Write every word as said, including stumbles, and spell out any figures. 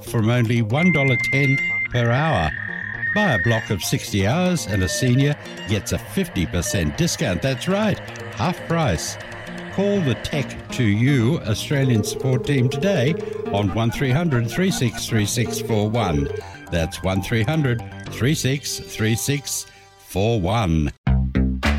from only one dollar ten per hour. Buy a block of sixty hours and a senior gets a fifty percent discount. That's right, half price. Call the Tech to You Australian support team today on one three hundred, three six three six four one. That's one three hundred, three six three six four one.